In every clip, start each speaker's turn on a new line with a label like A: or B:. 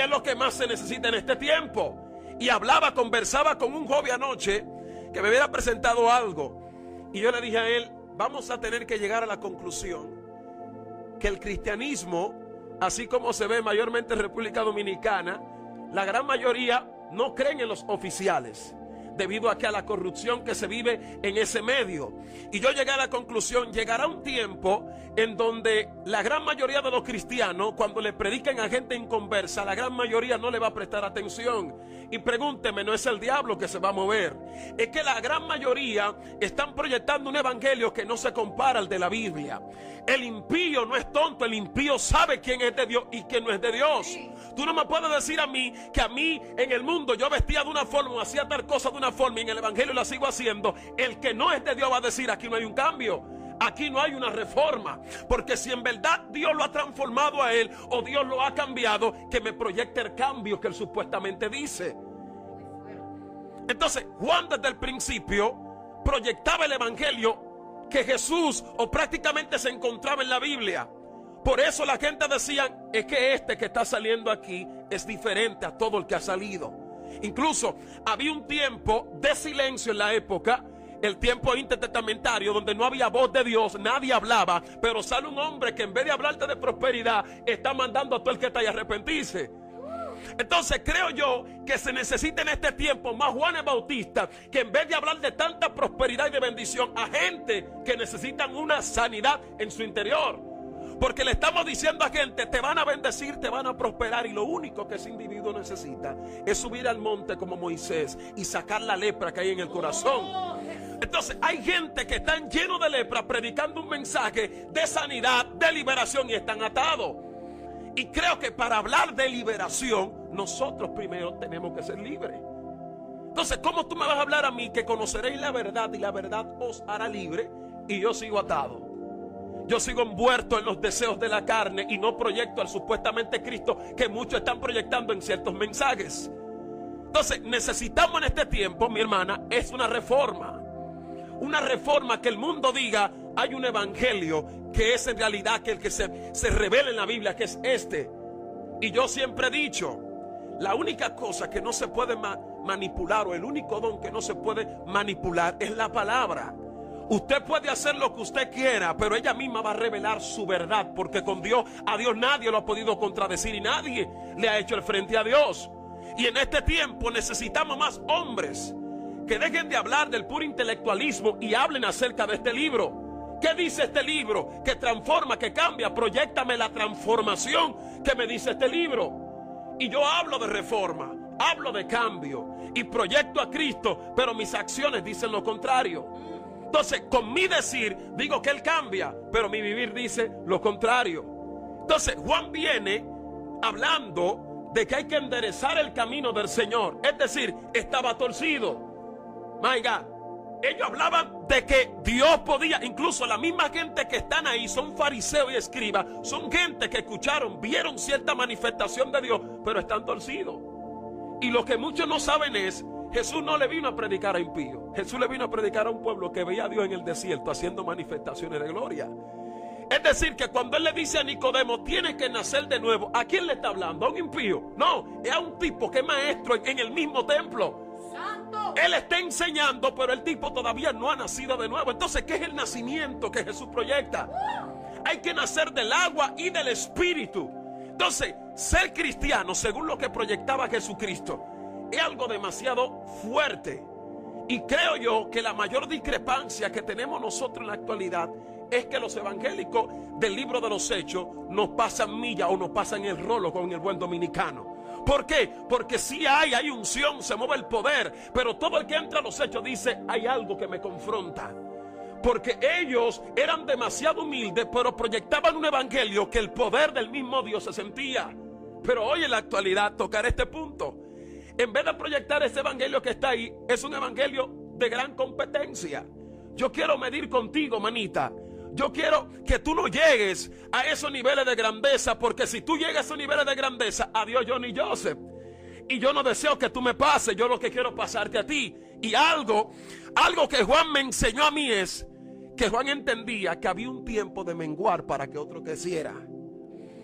A: es lo que más se necesita en este tiempo. Y conversaba con un joven anoche que me hubiera presentado algo. Y yo le dije a él, vamos a tener que llegar a la conclusión que el cristianismo, así como se ve mayormente en República Dominicana, la gran mayoría no creen en los oficiales, debido a la corrupción que se vive en ese medio. Y yo llegué a la conclusión, llegará un tiempo en donde la gran mayoría de los cristianos, cuando le predican a gente inconversa, la gran mayoría no le va a prestar atención. Y pregúnteme, no es el diablo que se va a mover, es que la gran mayoría están proyectando un evangelio que no se compara al de la Biblia. El impío no es tonto, el impío sabe quién es de Dios y quién no es de Dios. Tú no me puedes decir a mí que a mí en el mundo yo vestía de una forma o hacía tal cosa de una forma y en el evangelio la sigo haciendo. El que no es de Dios va a decir, aquí no hay un cambio, aquí no hay una reforma. Porque si en verdad Dios lo ha transformado a él o Dios lo ha cambiado, que me proyecte el cambio que él supuestamente dice. Entonces Juan desde el principio proyectaba el evangelio que Jesús o prácticamente se encontraba en la Biblia. Por eso la gente decía, es que este que está saliendo aquí es diferente a todo el que ha salido. Incluso había un tiempo de silencio en la época, el tiempo intertestamentario, donde no había voz de Dios, nadie hablaba, pero sale un hombre que en vez de hablarte de prosperidad, está mandando a todo el que está ahí a arrepentirse. Entonces creo yo que se necesita en este tiempo más Juanes Bautistas, que en vez de hablar de tanta prosperidad y de bendición, a gente que necesitan una sanidad en su interior. Porque le estamos diciendo a gente, te van a bendecir, te van a prosperar, y lo único que ese individuo necesita es subir al monte como Moisés y sacar la lepra que hay en el corazón. Entonces hay gente que están llenos de lepra predicando un mensaje de sanidad, de liberación, y están atados. Y creo que para hablar de liberación, nosotros primero tenemos que ser libres. Entonces, ¿cómo tú me vas a hablar a mí que conoceréis la verdad y la verdad os hará libre, y yo sigo atado? Yo sigo envuelto en los deseos de la carne y no proyecto al supuestamente Cristo que muchos están proyectando en ciertos mensajes. Entonces necesitamos en este tiempo, mi hermana, es una reforma. Una reforma que el mundo diga, hay un evangelio que es en realidad que el que se revela en la Biblia, que es este. Y yo siempre he dicho, la única cosa que no se puede manipular, o el único don que no se puede manipular, es la palabra. Usted puede hacer lo que usted quiera, pero ella misma va a revelar su verdad, porque con Dios, a Dios nadie lo ha podido contradecir y nadie le ha hecho el frente a Dios. Y en este tiempo necesitamos más hombres que dejen de hablar del puro intelectualismo y hablen acerca de este libro. ¿Qué dice este libro? Que transforma, que cambia. Proyéctame la transformación que me dice este libro. Y yo hablo de reforma, hablo de cambio y proyecto a Cristo, pero mis acciones dicen lo contrario. Entonces, con mi decir, digo que Él cambia, pero mi vivir dice lo contrario. Entonces, Juan viene hablando de que hay que enderezar el camino del Señor. Es decir, estaba torcido. My God. Ellos hablaban de que Dios podía, incluso la misma gente que están ahí son fariseos y escribas, son gente que escucharon, vieron cierta manifestación de Dios, pero están torcidos. Y lo que muchos no saben es, Jesús no le vino a predicar a impíos. Jesús le vino a predicar a un pueblo que veía a Dios en el desierto haciendo manifestaciones de gloria. Es decir, que cuando Él le dice a Nicodemo, tienes que nacer de nuevo, ¿a quién le está hablando? ¿A un impío? No, es a un tipo que es maestro en el mismo templo. ¡Santo! Él está enseñando, pero el tipo todavía no ha nacido de nuevo. Entonces, ¿qué es el nacimiento que Jesús proyecta? Hay que nacer del agua y del Espíritu. Entonces, ser cristiano, según lo que proyectaba Jesucristo, es algo demasiado fuerte. Y creo yo que la mayor discrepancia que tenemos nosotros en la actualidad es que los evangélicos del libro de los Hechos nos pasan milla o nos pasan el rolo con el buen dominicano. ¿Por qué? Porque sí hay unción, se mueve el poder, pero todo el que entra a los Hechos dice, hay algo que me confronta. Porque ellos eran demasiado humildes, pero proyectaban un evangelio que el poder del mismo Dios se sentía. Pero hoy en la actualidad tocar este punto, en vez de proyectar ese evangelio que está ahí, es un evangelio de gran competencia. Yo quiero medir contigo, manita. Yo quiero que tú no llegues a esos niveles de grandeza, porque si tú llegas a esos niveles de grandeza, adiós Johnny Joseph. Y yo no deseo que tú me pases, yo lo que quiero pasarte a ti. Y algo que Juan me enseñó a mí es que Juan entendía que había un tiempo de menguar para que otro creciera.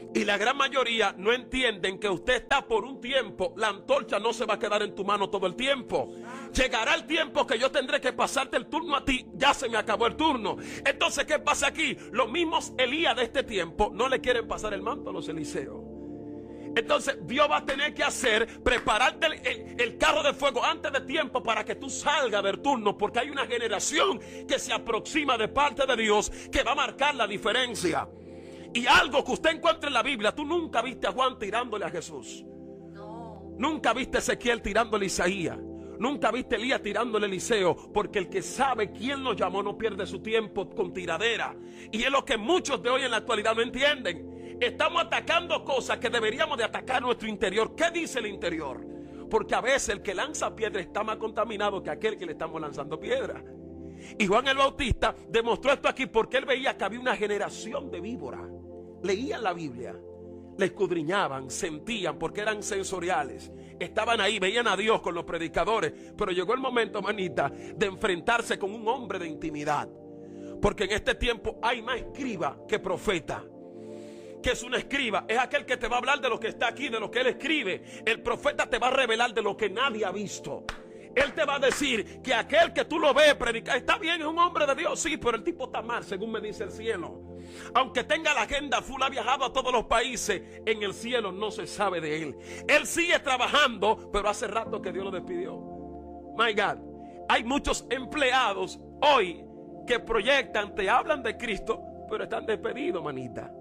A: Y la gran mayoría no entienden que usted está por un tiempo. La antorcha no se va a quedar en tu mano todo el tiempo. Llegará el tiempo que yo tendré que pasarte el turno a ti. Ya se me acabó el turno. Entonces, ¿qué pasa aquí? Los mismos Elías de este tiempo no le quieren pasar el manto a los Eliseos. Entonces Dios va a tener que prepararte el carro de fuego antes de tiempo para que tú salgas del turno, porque hay una generación que se aproxima de parte de Dios que va a marcar la diferencia. Y algo que usted encuentra en la Biblia, tú nunca viste a Juan tirándole a Jesús. No. Nunca viste a Ezequiel tirándole a Isaías. Nunca viste a Elías tirándole a Eliseo, porque el que sabe quién lo llamó no pierde su tiempo con tiradera. Y es lo que muchos de hoy en la actualidad no entienden. Estamos atacando cosas que deberíamos de atacar nuestro interior. ¿Qué dice el interior? Porque a veces el que lanza piedra está más contaminado que aquel que le estamos lanzando piedra. Y Juan el Bautista demostró esto aquí porque él veía que había una generación de víboras. Leían la Biblia, la escudriñaban, sentían, porque eran sensoriales. Estaban ahí, veían a Dios con los predicadores. Pero llegó el momento, manita, de enfrentarse con un hombre de intimidad. Porque en este tiempo hay más escriba que profeta. ¿Qué es un escriba? Es aquel que te va a hablar de lo que está aquí, de lo que él escribe. El profeta te va a revelar de lo que nadie ha visto. Él te va a decir que aquel que tú lo ves predicar, está bien, es un hombre de Dios, sí, pero el tipo está mal, según me dice el cielo. Aunque tenga la agenda full, ha viajado a todos los países, en el cielo no se sabe de él. Él sigue trabajando, pero hace rato que Dios lo despidió. My God, hay muchos empleados hoy que proyectan, te hablan de Cristo, pero están despedidos, manita.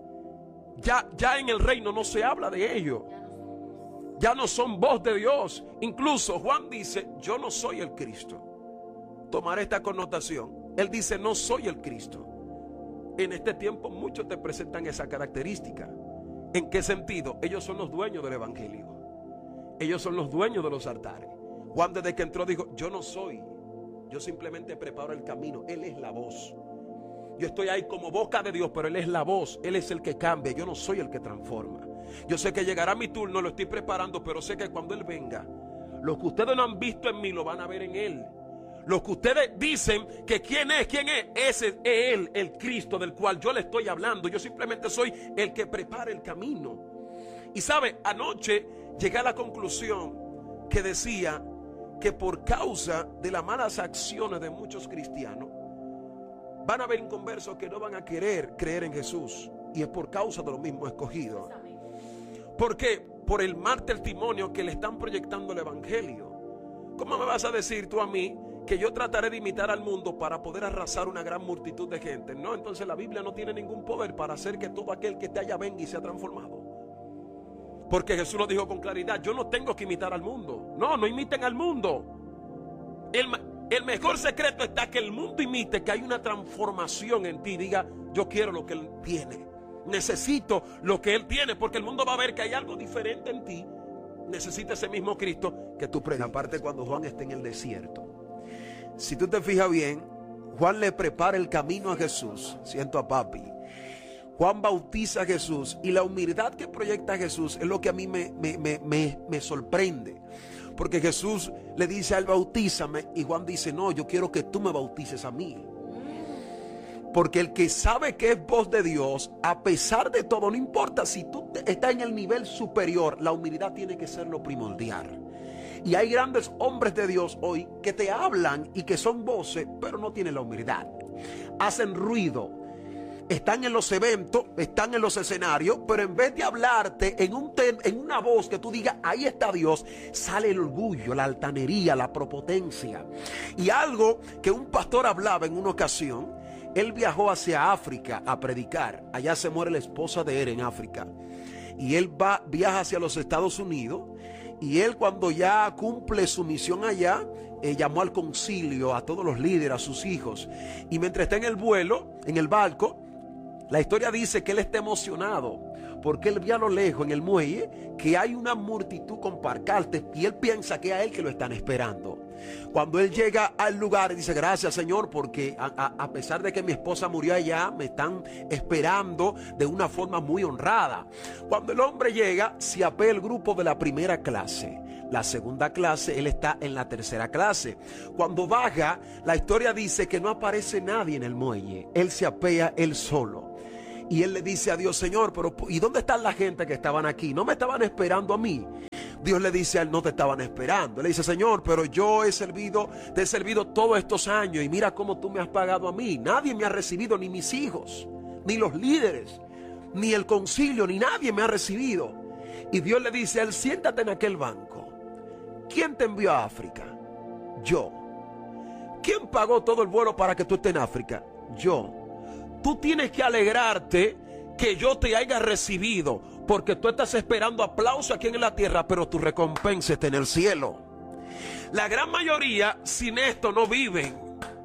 A: Ya en el reino no se habla de ellos. Ya no son voz de Dios. Incluso Juan dice, yo no soy el Cristo. Tomar esta connotación. Él dice, no soy el Cristo. En este tiempo muchos te presentan esa característica. ¿En qué sentido? Ellos son los dueños del evangelio. Ellos son los dueños de los altares. Juan desde que entró dijo, yo no soy. Yo simplemente preparo el camino. Él es la voz. Yo estoy ahí como boca de Dios, pero Él es la voz. Él es el que cambia. Yo no soy el que transforma. Yo sé que llegará mi turno, lo estoy preparando, pero sé que cuando Él venga, lo que ustedes no han visto en mí, lo van a ver en Él. Lo que ustedes dicen que quién es, ese es Él, el Cristo del cual yo le estoy hablando. Yo simplemente soy el que prepara el camino. Y sabe, anoche llegué a la conclusión que decía que por causa de las malas acciones de muchos cristianos, van a haber inconversos que no van a querer creer en Jesús. Y es por causa de los mismos escogidos. ¿Por qué? Por el mal testimonio que le están proyectando el evangelio. ¿Cómo me vas a decir tú a mí que yo trataré de imitar al mundo para poder arrasar una gran multitud de gente? No, entonces la Biblia no tiene ningún poder para hacer que todo aquel que te haya venga y sea transformado. Porque Jesús lo dijo con claridad, yo no tengo que imitar al mundo. No imiten al mundo. El mejor secreto está que el mundo imite que hay una transformación en ti. Diga, yo quiero lo que Él tiene. Necesito lo que Él tiene, porque el mundo va a ver que hay algo diferente en ti. Necesita ese mismo Cristo que tú predicas. Aparte, cuando Juan está en el desierto, si tú te fijas bien, Juan le prepara el camino a Jesús. Siento a papi. Juan bautiza a Jesús, y la humildad que proyecta Jesús es lo que a mí me sorprende. Porque Jesús le dice a él, bautízame, y Juan dice, no, yo quiero que tú me bautices a mí. Porque el que sabe que es voz de Dios, a pesar de todo, no importa si tú estás en el nivel superior, la humildad tiene que ser lo primordial. Y hay grandes hombres de Dios hoy que te hablan y que son voces, pero no tienen la humildad. Hacen ruido. Están en los eventos, están en los escenarios, pero en vez de hablarte en una voz que tú digas, ahí está Dios, sale el orgullo, la altanería, la prepotencia. Y algo que un pastor hablaba en una ocasión, él viajó hacia África a predicar. Allá se muere la esposa de él en África. Y él viaja hacia los Estados Unidos. Y él, cuando ya cumple su misión allá, llamó al concilio a todos los líderes, a sus hijos. Y mientras está en el vuelo, en el barco, la historia dice que él está emocionado porque él ve a lo lejos en el muelle que hay una multitud con pancartas y él piensa que es a él que lo están esperando. Cuando él llega al lugar, dice, gracias Señor, porque a pesar de que mi esposa murió allá, me están esperando de una forma muy honrada. Cuando el hombre llega, se apea el grupo de la primera clase. La segunda clase, él está en la tercera clase. Cuando baja, la historia dice que no aparece nadie en el muelle. Él se apea él solo. Y él le dice a Dios: Señor, pero ¿y dónde están la gente que estaban aquí? ¿No me estaban esperando a mí? Dios le dice a él: no te estaban esperando. Él le dice: Señor, pero yo te he servido todos estos años y mira cómo tú me has pagado a mí. Nadie me ha recibido, ni mis hijos, ni los líderes, ni el concilio, ni nadie me ha recibido. Y Dios le dice a él: siéntate en aquel banco. ¿Quién te envió a África? Yo. ¿Quién pagó todo el vuelo para que tú estés en África? Yo. Tú tienes que alegrarte que yo te haya recibido, porque tú estás esperando aplauso aquí en la tierra, pero tu recompensa está en el cielo. La gran mayoría sin esto no viven.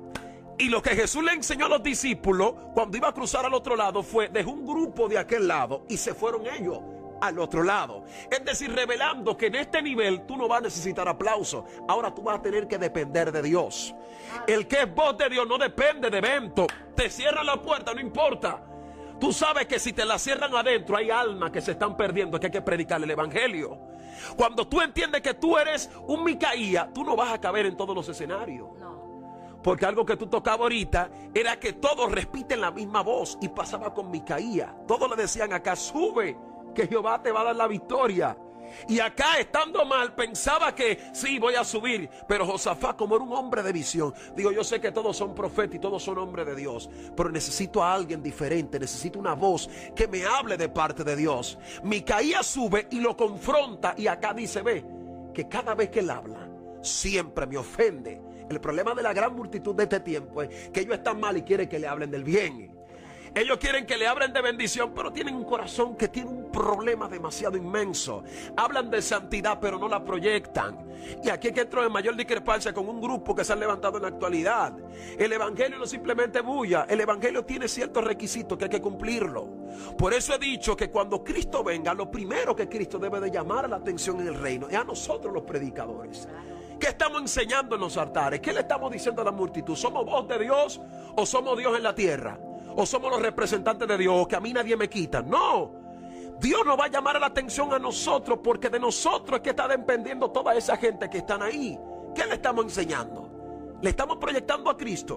A: Y lo que Jesús le enseñó a los discípulos cuando iba a cruzar al otro lado fue: dejó un grupo de aquel lado y se fueron ellos al otro lado. Es decir, revelando que en este nivel tú no vas a necesitar aplauso. Ahora tú vas a tener que depender de Dios. El que es voz de Dios no depende de evento. Te cierran la puerta, no importa. Tú sabes que si te la cierran adentro, hay almas que se están perdiendo, que hay que predicar el evangelio. Cuando tú entiendes que tú eres un Micaías, tú no vas a caber en todos los escenarios. Porque algo que tú tocabas ahorita era que todos repiten la misma voz. Y pasaba con Micaías. Todos le decían acá: sube, que Jehová te va a dar la victoria. Y acá, estando mal, pensaba que sí, voy a subir. Pero Josafat, como era un hombre de visión, digo: yo sé que todos son profetas y todos son hombres de Dios, pero necesito a alguien diferente. Necesito una voz que me hable de parte de Dios. Micaías sube y lo confronta. Y acá dice: ve, que cada vez que él habla, siempre me ofende. El problema de la gran multitud de este tiempo es que ellos están mal y quieren que le hablen del bien. Ellos quieren que le hablen de bendición, pero tienen un corazón que tiene un problema demasiado inmenso. Hablan de santidad, pero no la proyectan. Y aquí es que entro en mayor discrepancia con un grupo que se han levantado en la actualidad. El evangelio no simplemente bulla. El evangelio tiene ciertos requisitos que hay que cumplirlo. Por eso he dicho que cuando Cristo venga, lo primero que Cristo debe de llamar a la atención en el reino es a nosotros los predicadores. ¿Qué estamos enseñando en los altares? ¿Qué le estamos diciendo a la multitud? ¿Somos voz de Dios o somos Dios en la tierra? ¿O somos los representantes de Dios, que a mí nadie me quita? No. Dios nos va a llamar la atención a nosotros, porque de nosotros es que está dependiendo toda esa gente que están ahí. ¿Qué le estamos enseñando? Le estamos proyectando a Cristo.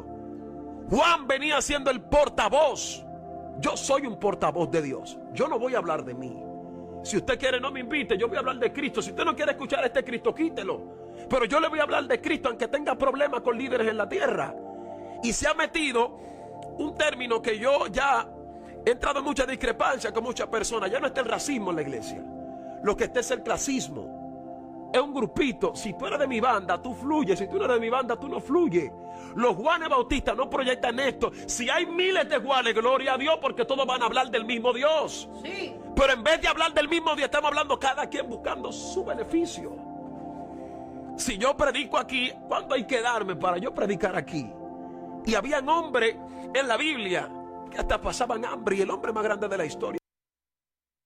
A: Juan venía siendo el portavoz. Yo soy un portavoz de Dios. Yo no voy a hablar de mí. Si usted quiere, no me invite. Yo voy a hablar de Cristo. Si usted no quiere escuchar a este Cristo, quítelo. Pero yo le voy a hablar de Cristo, aunque tenga problemas con líderes en la tierra. Y se ha metido un término que yo ya he entrado en mucha discrepancia con muchas personas. Ya no está el racismo en la iglesia. Lo que está es el clasismo. Es un grupito. Si tú eres de mi banda, tú fluyes. Si tú no eres de mi banda, tú no fluyes. Los Juanes Bautistas no proyectan esto. Si hay miles de Juanes, gloria a Dios, porque todos van a hablar del mismo Dios. Sí. Pero en vez de hablar del mismo Dios, estamos hablando cada quien buscando su beneficio. Si yo predico aquí, ¿cuándo hay que darme para yo predicar aquí? Y habían hombres en la Biblia que hasta pasaban hambre, y el hombre más grande de la historia